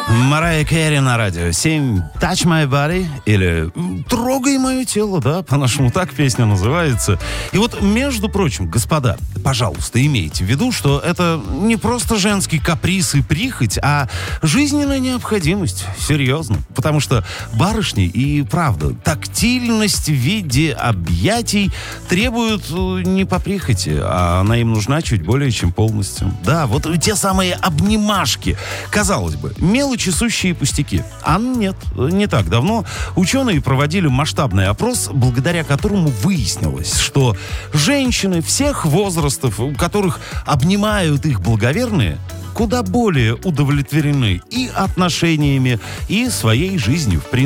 Марайя Кэрри на радио 7. Touch My Body или Трогай мое тело, да, по-нашему так песня называется. И вот, между прочим, господа, пожалуйста, имейте в виду, что это не просто женский каприз и прихоть, а жизненная необходимость. Серьезно. Потому что барышни и правда тактильность в виде объятий требуют не по прихоти, а она им нужна чуть более чем полностью. Да, вот те самые обнимашки. Казалось бы, мелочи, сущие пустяки. А нет, не так давно ученые проводили масштабный опрос, благодаря которому выяснилось, что женщины всех возрастов, у которых обнимают их благоверные, куда более удовлетворены и отношениями, и своей жизнью в принципе.